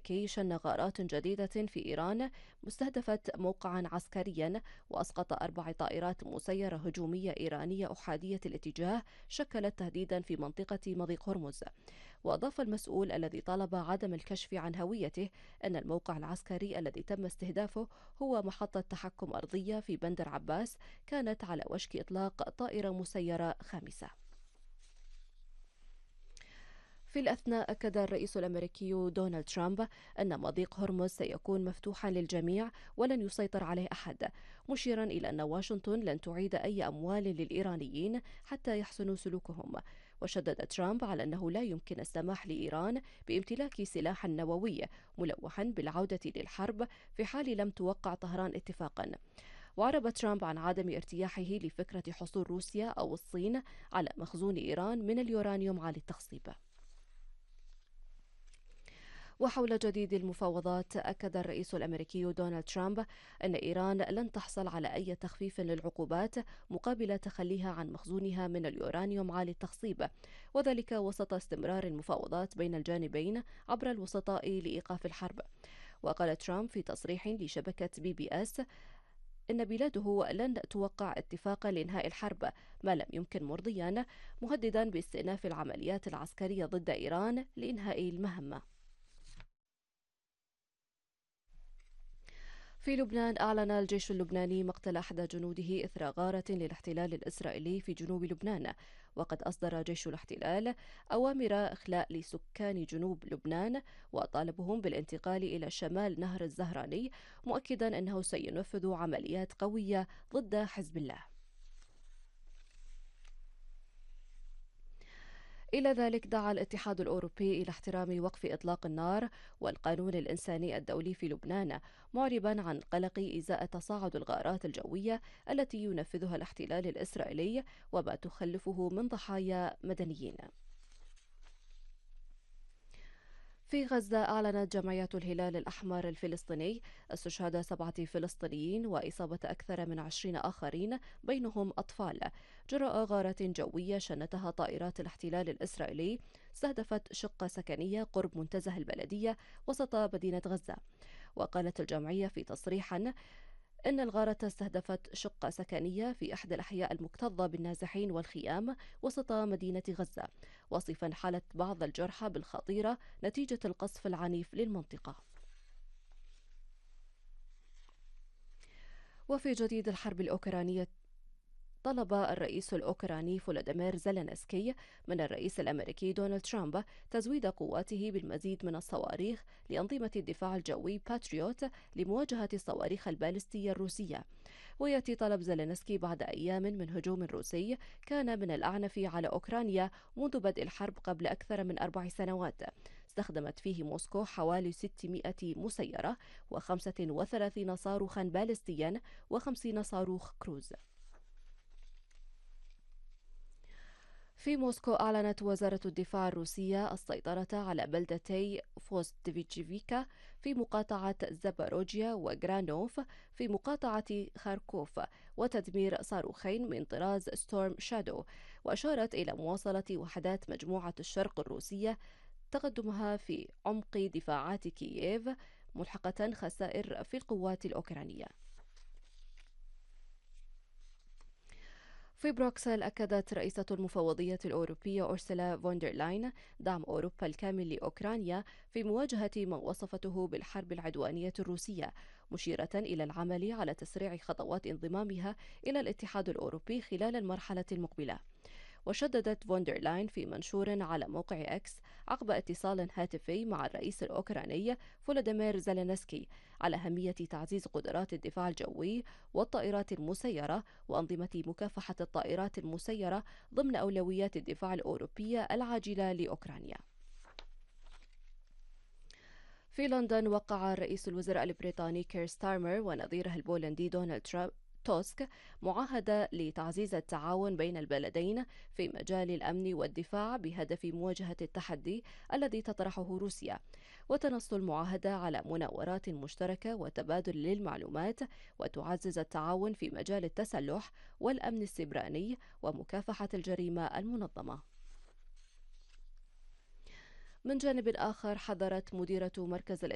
الأمريكي شن غارات جديدة في إيران مستهدفت موقعا عسكريا، وأسقط 4 طائرات مسيرة هجومية إيرانية أحادية الاتجاه شكلت تهديدا في منطقة مضيق هرمز. وأضاف المسؤول الذي طلب عدم الكشف عن هويته أن الموقع العسكري الذي تم استهدافه هو محطة تحكم أرضية في بندر عباس كانت على وشك إطلاق طائرة مسيرة خامسة. في الأثناء أكد الرئيس الأمريكي دونالد ترامب أن مضيق هرمز سيكون مفتوحا للجميع ولن يسيطر عليه أحد، مشيرا إلى أن واشنطن لن تعيد أي أموال للإيرانيين حتى يحسنوا سلوكهم. وشدد ترامب على أنه لا يمكن السماح لإيران بامتلاك سلاح نووي، ملوحا بالعودة للحرب في حال لم توقع طهران اتفاقا. وعرب ترامب عن عدم ارتياحه لفكرة حصول روسيا أو الصين على مخزون إيران من اليورانيوم عالي التخصيب. وحول جديد المفاوضات، أكد الرئيس الأمريكي دونالد ترامب أن إيران لن تحصل على أي تخفيف للعقوبات مقابل تخليها عن مخزونها من اليورانيوم عالي التخصيب، وذلك وسط استمرار المفاوضات بين الجانبين عبر الوسطاء لإيقاف الحرب. وقال ترامب في تصريح لشبكة BBS إن بلاده لن توقع اتفاقا لإنهاء الحرب ما لم يمكن مرضيا، مهددا باستئناف العمليات العسكرية ضد إيران لإنهاء المهمة. في لبنان، أعلن الجيش اللبناني مقتل أحد جنوده إثر غارة للاحتلال الإسرائيلي في جنوب لبنان. وقد أصدر جيش الاحتلال أوامر إخلاء لسكان جنوب لبنان وطالبهم بالانتقال إلى شمال نهر الزهراني، مؤكدا أنه سينفذ عمليات قوية ضد حزب الله. إلى ذلك دعا الاتحاد الأوروبي إلى احترام وقف إطلاق النار والقانون الإنساني الدولي في لبنان، معربا عن القلق إزاء تصاعد الغارات الجوية التي ينفذها الاحتلال الإسرائيلي وما تخلفه من ضحايا مدنيين. في غزة، أعلنت جمعية الهلال الأحمر الفلسطيني استشهاد 7 فلسطينيين وإصابة أكثر من 20 آخرين بينهم أطفال جراء غارة جوية شنتها طائرات الاحتلال الإسرائيلي استهدفت شقة سكنية قرب منتزه البلدية وسط مدينة غزة. وقالت الجمعية في تصريح إن الغارة استهدفت شقة سكنية في إحدى الأحياء المكتظة بالنازحين والخيام وسط مدينة غزة، وصفا حالة بعض الجرحى بالخطيرة نتيجة القصف العنيف للمنطقة. وفي جديد الحرب الأوكرانية، طلب الرئيس الأوكراني فولوديمير زيلينسكي من الرئيس الأمريكي دونالد ترامب تزويد قواته بالمزيد من الصواريخ لأنظمة الدفاع الجوي باتريوت لمواجهة الصواريخ البالستية الروسية. ويأتي طلب زيلينسكي بعد أيام من هجوم روسي كان من الأعنف على أوكرانيا منذ بدء الحرب قبل أكثر من 4 سنوات، استخدمت فيه موسكو حوالي 600 مسيرة و35 صاروخا بالستيا و50 صاروخ كروز. في موسكو، أعلنت وزارة الدفاع الروسية السيطرة على بلدتي فوستيفيتشيفيكا في مقاطعة زاباروجيا وغرانوف في مقاطعة خاركوف، وتدمير صاروخين من طراز ستورم شادو. وأشارت إلى مواصلة وحدات مجموعة الشرق الروسية تقدمها في عمق دفاعات كييف، ملحقة خسائر في القوات الأوكرانية. في بروكسل، أكدت رئيسة المفوضية الأوروبية أورسولا فوندرلاين دعم أوروبا الكامل لأوكرانيا في مواجهة ما وصفته بالحرب العدوانية الروسية، مشيرة إلى العمل على تسريع خطوات انضمامها إلى الاتحاد الأوروبي خلال المرحلة المقبلة. وشددت فوندرلاين في منشور على موقع إكس عقب اتصال هاتفي مع الرئيس الأوكراني فولوديمير زيلينسكي على أهمية تعزيز قدرات الدفاع الجوي والطائرات المسيرة وأنظمة مكافحة الطائرات المسيرة ضمن أولويات الدفاع الأوروبية العاجلة لأوكرانيا. في لندن، وقع رئيس الوزراء البريطاني كير ستارمر ونظيره البولندي دونالد توسك معاهدة لتعزيز التعاون بين البلدين في مجال الأمن والدفاع بهدف مواجهة التحدي الذي تطرحه روسيا. وتنص المعاهدة على مناورات مشتركة وتبادل للمعلومات، وتعزز التعاون في مجال التسلح والأمن السيبراني ومكافحة الجريمة المنظمة. من جانب آخر، حذرت مديرة مركز